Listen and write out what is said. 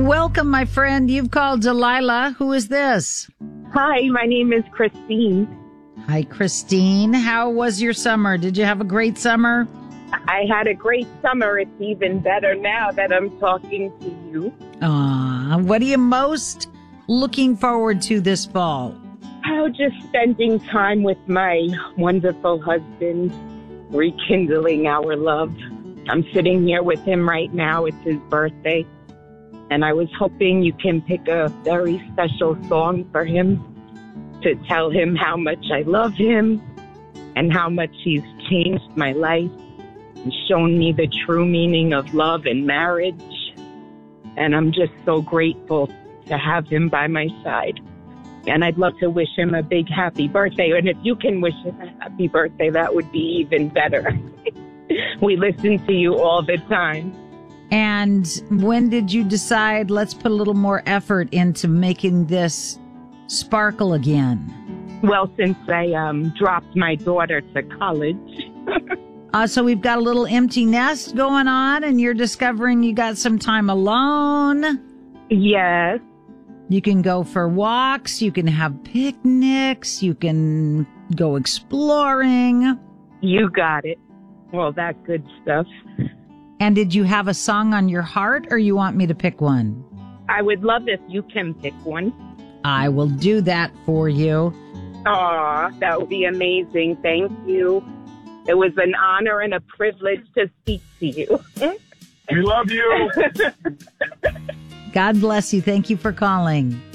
Welcome, my friend. You've called Delilah. Who is this? Hi, my name is Christine. Hi, Christine. How was your summer? Did you have a great summer? I had a great summer. It's even better now that I'm talking to you. What are you most looking forward to this fall? Oh, just spending time with my wonderful husband, rekindling our love. I'm sitting here with him right now. It's his birthday. And I was hoping you can pick a very special song for him to tell him how much I love him and how much he's changed my life and shown me the true meaning of love and marriage. And I'm just so grateful to have him by my side. And I'd love to wish him a big happy birthday. And if you can wish him a happy birthday, that would be even better. We listen to you all the time. And when did you decide, let's put a little more effort into making this sparkle again? Well, since I dropped my daughter to college. So we've got a little empty nest going on, and you're discovering you got some time alone. Yes. You can go for walks, you can have picnics, you can go exploring. You got it. All that good stuff. And did you have a song on your heart, or you want me to pick one? I would love if you can pick one. I will do that for you. Aw, that would be amazing. Thank you. It was an honor and a privilege to speak to you. We love you. God bless you. Thank you for calling.